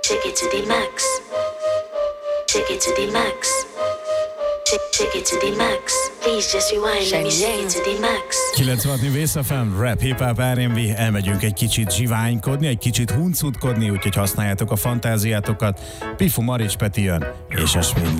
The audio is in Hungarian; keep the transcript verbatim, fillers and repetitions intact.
Take it to the max. Take it to the max. Take, take it to the max. Please just rewind, let me take it to the max. kilencvenhatni Waves ef em, rap, hip-hop, er and bé, elmegyünk egy kicsit zsiványkodni, egy kicsit huncutkodni, úgyhogy használjátok a fantáziátokat. Pifu, Marics Peti jön, és a Schmidt.